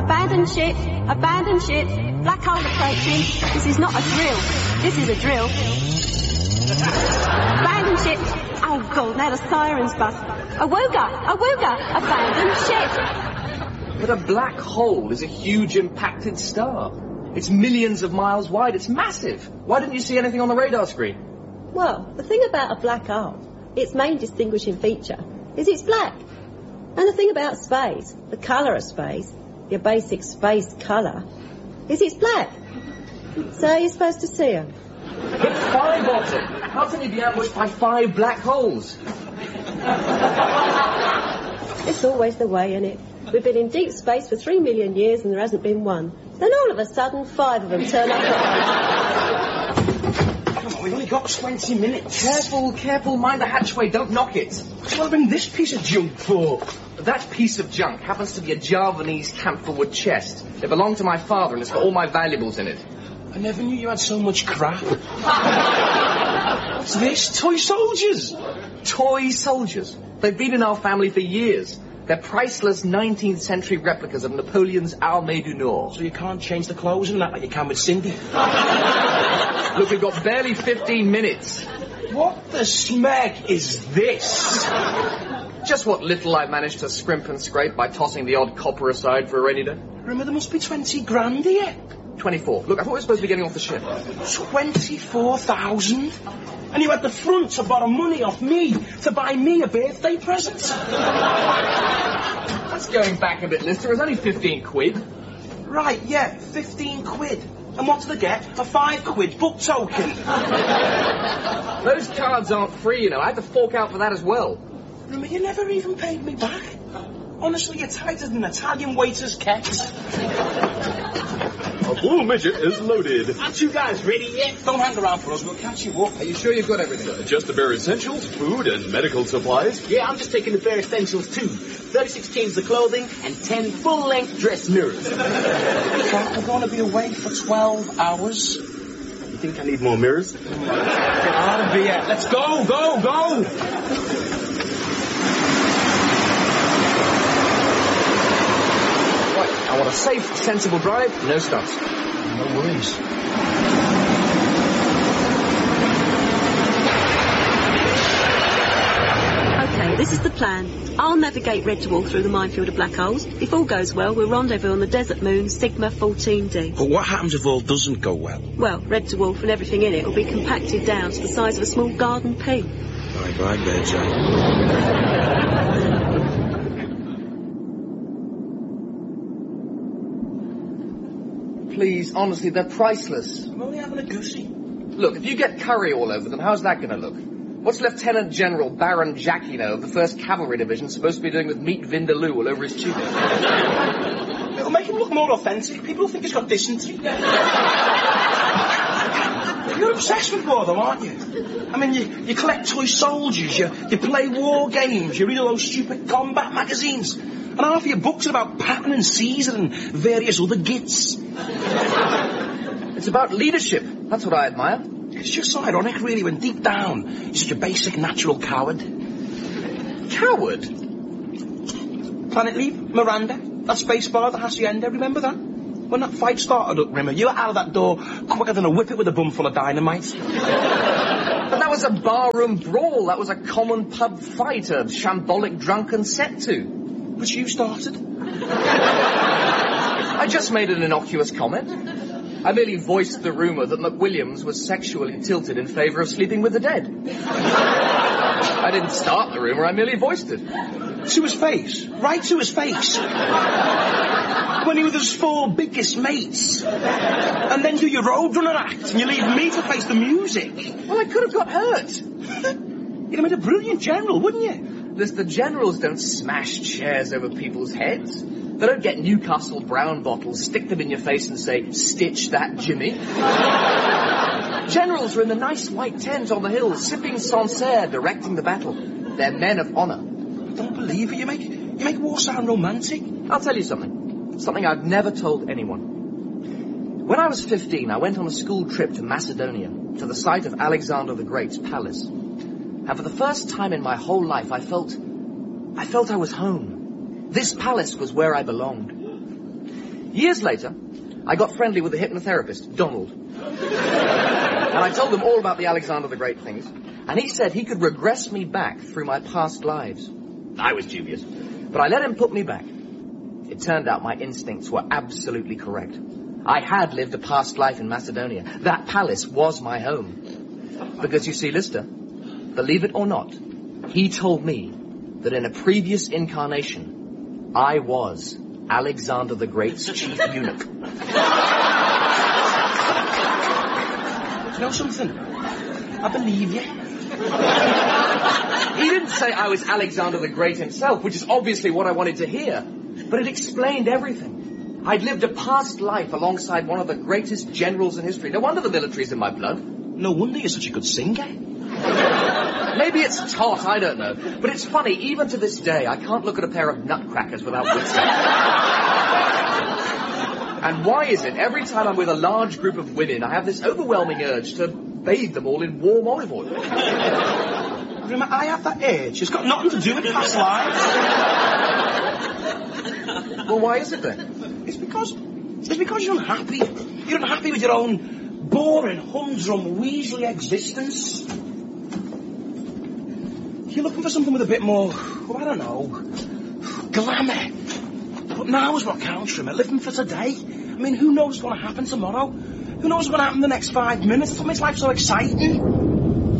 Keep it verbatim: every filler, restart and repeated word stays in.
Abandon ship, abandon ship, black hole approaching. This is not a drill, this is a drill. Abandon ship. Oh God, now the sirens bust. Awooga, awooga, abandon ship. But a black hole is a huge impacted star. It's millions of miles wide, it's massive. Why didn't you see anything on the radar screen? Well, the thing about a black hole, its main distinguishing feature, is it's black. And the thing about space, the colour of space, your basic space colour, is it's black. So you're supposed to see them. But five of them. How can you be ambushed by five black holes? It's always the way, isn't it? We've been in deep space for three million years and there hasn't been one. Then all of a sudden, five of them turn up at Come on, we've only got twenty minutes. Careful, careful, mind the hatchway, don't knock it. What do I bring this piece of junk for? That piece of junk happens to be a Javanese camphor-wood chest. It belonged to my father and it's got all my valuables in it. I never knew you had so much crap. What's this? Toy soldiers? Toy soldiers? They've been in our family for years. They're priceless nineteenth century replicas of Napoleon's Armée du Nord. So you can't change the clothes and that like you can with Cindy? Look, we've got barely fifteen minutes. What the smeg is this? Just what little I managed to scrimp and scrape by tossing the odd copper aside for a rainy day. Remember, there must be twenty grand here. twenty-four. Look, I thought we were supposed to be getting off the ship. twenty-four thousand? And you had the front to borrow money off me to buy me a birthday present? That's going back a bit, Lister. It was only fifteen quid. Right, yeah, fifteen quid. And what did I get? A five quid book token. Those cards aren't free, you know. I had to fork out for that as well. Remember, you never even paid me back. Honestly, you're tighter than Italian waiters' kecks. A bull midget is loaded. Aren't you guys ready yet? Don't hang around for us, we'll catch you up. Are you sure you've got everything? Uh, just the bare essentials, food and medical supplies. Yeah, I'm just taking the bare essentials too. thirty-six changes of clothing and ten full-length dress mirrors. What, we're going to be away for twelve hours? You think I need more mirrors? Get out of here. Let's go, go, go! I want a safe, sensible drive, no stunts. No worries. Okay, this is the plan. I'll navigate Red Dwarf through the minefield of black holes. If all goes well, we'll rendezvous on the desert moon Sigma fourteen D. But what happens if all doesn't go well? Well, Red Dwarf and everything in it will be compacted down to the size of a small garden pea. Right, right there, Joe. Please, honestly, they're priceless. I'm only having a goosey. Look, if you get curry all over them, how's that going to look? What's Lieutenant General Baron Jacquino of the first Cavalry Division supposed to be doing with meat vindaloo all over his tunic? It'll make him look more authentic. People will think he's got dysentery. You're obsessed with war, though, aren't you? I mean, you, you collect toy soldiers, you, you play war games, you read all those stupid combat magazines, and half of your books are about Patton and Caesar and various other gits. It's about leadership. That's what I admire. It's just so ironic, really, when deep down you're such a basic natural coward. Coward? Planet Leave, Miranda, that space bar, the Hacienda, remember that? When that fight started up, Rimmer, you were out of that door quicker than a whippet with a bum full of dynamite. But that was a barroom brawl. That was a common pub fight, a shambolic drunken set to. Which you started. I just made an innocuous comment. I merely voiced the rumour that McWilliams was sexually tilted in favour of sleeping with the dead. I didn't start the rumour, I merely voiced it. To his face. Right to his face. When he was his four biggest mates. And then do your roadrunner act, and you leave me to face the music. Well, I could have got hurt. You'd have made a brilliant general, wouldn't you? The generals don't smash chairs over people's heads. They don't get Newcastle brown bottles, stick them in your face and say, "Stitch that, Jimmy." Generals are in the nice white tent on the hill, sipping Sancerre, directing the battle. They're men of honour. I don't believe it. You make, you make war sound romantic. I'll tell you something. Something I've never told anyone. When I was fifteen, I went on a school trip to Macedonia, to the site of Alexander the Great's palace. And for the first time in my whole life, I felt... I felt I was home. This palace was where I belonged. Years later, I got friendly with the hypnotherapist, Donald. And I told him all about the Alexander the Great things. And he said he could regress me back through my past lives. I was dubious. But I let him put me back. It turned out my instincts were absolutely correct. I had lived a past life in Macedonia. That palace was my home. Because you see, Lister, believe it or not, he told me that in a previous incarnation, I was Alexander the Great's chief eunuch. You know something? I believe you. He didn't say I was Alexander the Great himself, which is obviously what I wanted to hear. But it explained everything. I'd lived a past life alongside one of the greatest generals in history. No wonder the military's in my blood. No wonder you're such a good singer. Maybe it's taught, I don't know. But it's funny, even to this day, I can't look at a pair of nutcrackers without wincing. And why is it every time I'm with a large group of women, I have this overwhelming urge to bathe them all in warm olive oil? Remember, I have that urge. It's got nothing to do with past lives. Well, why is it then? It's because... It's because you're unhappy. You're unhappy with your own boring, humdrum, Weasley existence. You're looking for something with a bit more, oh, I don't know, glamour. But now's what counts, remember, living for today. I mean, who knows what's going to happen tomorrow? Who knows what's going to happen in the next five minutes? What makes life so exciting?